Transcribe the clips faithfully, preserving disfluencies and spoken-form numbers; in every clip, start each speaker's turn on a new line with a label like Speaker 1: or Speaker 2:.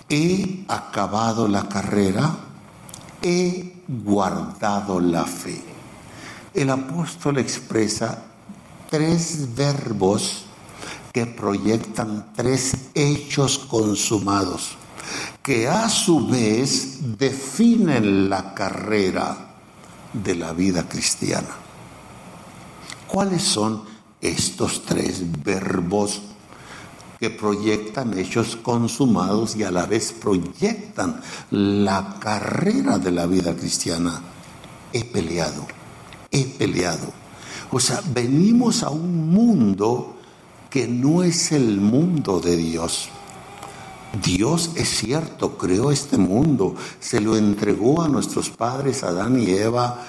Speaker 1: he acabado la carrera, he guardado la fe. El apóstol expresa tres verbos que proyectan tres hechos consumados, que a su vez definen la carrera de la vida cristiana. ¿Cuáles son estos tres verbos que proyectan hechos consumados y a la vez proyectan la carrera de la vida cristiana? He peleado, he peleado. O sea, venimos a un mundo que no es el mundo de Dios. Dios, es cierto, creó este mundo, se lo entregó a nuestros padres Adán y Eva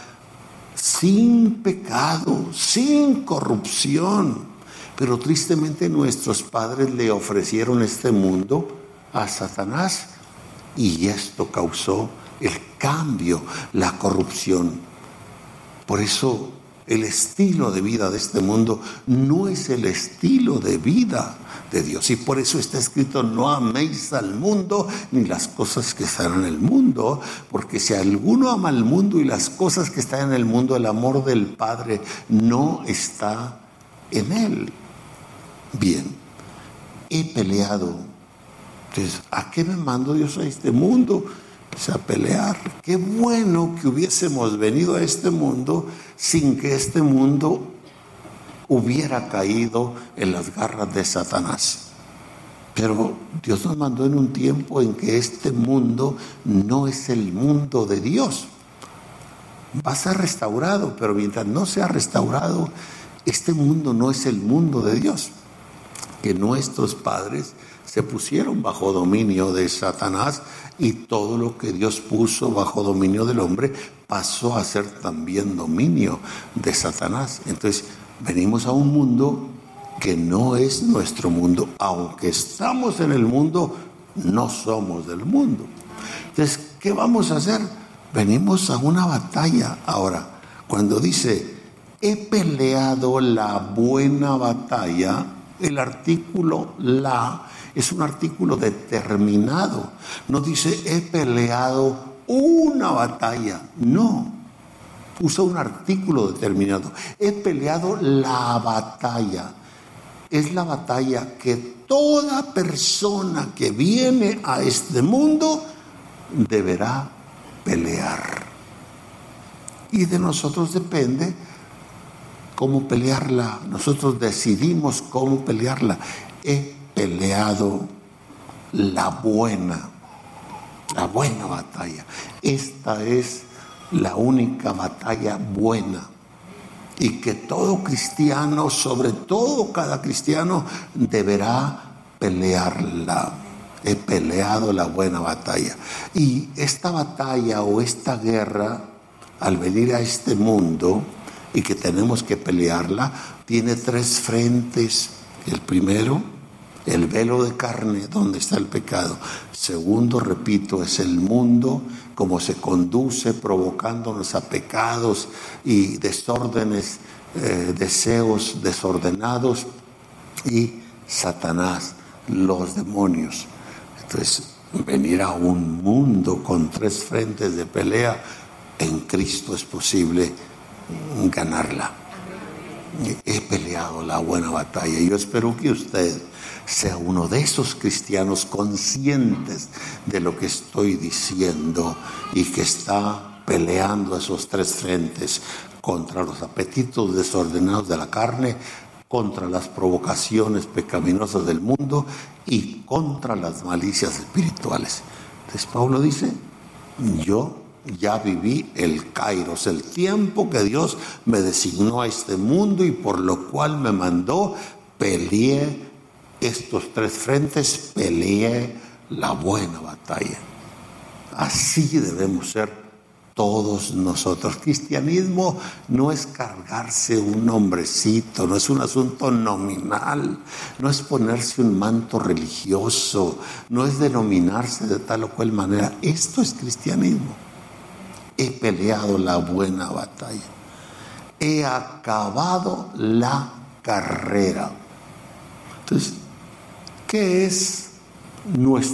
Speaker 1: sin pecado, sin corrupción. Pero tristemente nuestros padres le ofrecieron este mundo a Satanás y esto causó el cambio, la corrupción. Por eso el estilo de vida de este mundo no es el estilo de vida de Dios. Y por eso está escrito: no améis al mundo ni las cosas que están en el mundo, porque si alguno ama al mundo y las cosas que están en el mundo, el amor del Padre no está en él. Bien, he peleado. Entonces, ¿a qué me mandó Dios a este mundo? Pues a pelear. Qué bueno que hubiésemos venido a este mundo sin que este mundo hubiera caído en las garras de Satanás. Pero Dios nos mandó en un tiempo en que este mundo no es el mundo de Dios. Va a ser restaurado, pero mientras no sea restaurado, este mundo no es el mundo de Dios. Que nuestros padres se pusieron bajo dominio de Satanás y todo lo que Dios puso bajo dominio del hombre pasó a ser también dominio de Satanás. Entonces venimos a un mundo que no es nuestro mundo. Aunque estamos en el mundo, no somos del mundo. Entonces, ¿qué vamos a hacer? Venimos a una batalla. Ahora, cuando dice he peleado la buena batalla, el artículo la es un artículo determinado. No dice he peleado una batalla. No. Usa un artículo determinado. He peleado la batalla. Es la batalla que toda persona que viene a este mundo deberá pelear. Y de nosotros depende cómo pelearla. Nosotros decidimos cómo pelearla. He peleado la buena, la buena batalla. Esta es la única batalla buena. Y que todo cristiano, sobre todo cada cristiano, deberá pelearla. He peleado la buena batalla. Y esta batalla o esta guerra, al venir a este mundo, y que tenemos que pelearla, tiene tres frentes. El primero, el velo de carne, donde está el pecado. Segundo, repito, es el mundo, como se conduce, provocándonos a pecados y desórdenes, eh, deseos desordenados. Y Satanás, los demonios. Entonces, venir a un mundo con tres frentes de pelea, en Cristo es posible ganarla. He peleado la buena batalla. Yo espero que usted sea uno de esos cristianos conscientes de lo que estoy diciendo y que está peleando esos tres frentes: contra los apetitos desordenados de la carne, contra las provocaciones pecaminosas del mundo y contra las malicias espirituales. Entonces Pablo dice: yo ya viví el kairos, el tiempo que Dios me designó a este mundo y por lo cual me mandó. Peleé estos tres frentes, peleé la buena batalla. Así debemos ser todos nosotros. Cristianismo no es cargarse un nombrecito, no es un asunto nominal, no es ponerse un manto religioso, no es denominarse de tal o cual manera. Esto es cristianismo. He peleado la buena batalla. He acabado la carrera. Entonces, ¿qué es nuestra